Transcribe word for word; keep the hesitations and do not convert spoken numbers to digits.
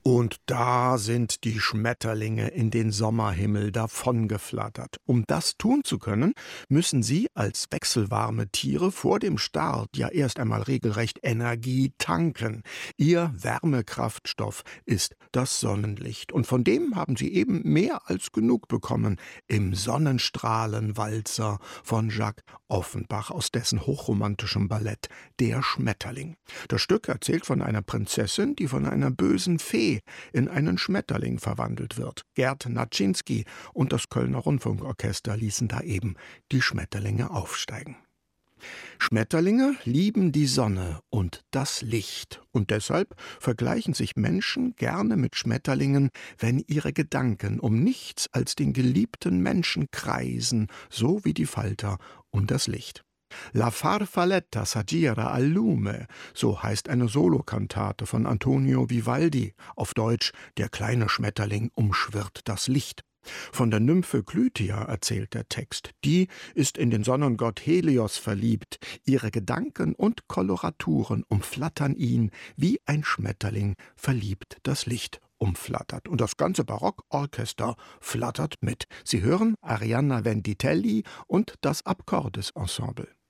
Und da sind die Schmetterlinge in den Sommerhimmel davongeflattert. Um das tun zu können, müssen sie als wechselwarme Tiere vor dem Start ja erst einmal regelrecht Energie tanken. Ihr Wärmekraftstoff ist das Sonnenlicht. Und von dem haben sie eben mehr als genug bekommen im Sonnenstrahlenwalzer von Jacques Offenbach aus dessen hochromantischem Ballett Der Schmetterling. Das Stück erzählt von einer Prinzessin, die von einer bösen Fee in einen Schmetterling verwandelt wird. Gerd Naczynski und das Kölner Rundfunkorchester ließen da eben die Schmetterlinge aufsteigen. Schmetterlinge lieben die Sonne und das Licht. Und deshalb vergleichen sich Menschen gerne mit Schmetterlingen, wenn ihre Gedanken um nichts als den geliebten Menschen kreisen, so wie die Falter um das Licht. La Farfalletta s'aggira al lume, so heißt eine Solokantate von Antonio Vivaldi, auf Deutsch Der kleine Schmetterling umschwirrt das Licht. Von der Nymphe Klytia erzählt der Text. Die ist in den Sonnengott Helios verliebt. Ihre Gedanken und Koloraturen umflattern ihn, wie ein Schmetterling verliebt das Licht umflattert. Und das ganze Barockorchester flattert mit. Sie hören Arianna Venditelli und das Akkordesensemble.